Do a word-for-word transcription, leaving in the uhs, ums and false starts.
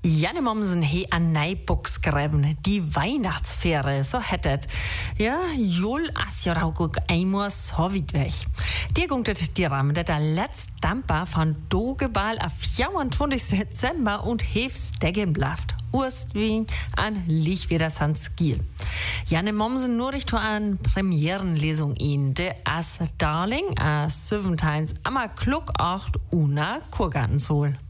Janne Mommsen he an Neibuchs gräben, die Weihnachtsfähre, so hättet. Ja, Jul as ja auch einmal so weit weg. Die gunktet die Rahmen der letzte Damper von Dogebal am vierundzwanzigsten Dezember und hefs Degen blaft. Urstwien an Lichweder Sanskiel. Janne Mommsen nur richt an Premierenlesung in de as Darling as Söventines ammer Kluck acht Una Kurgartensohl.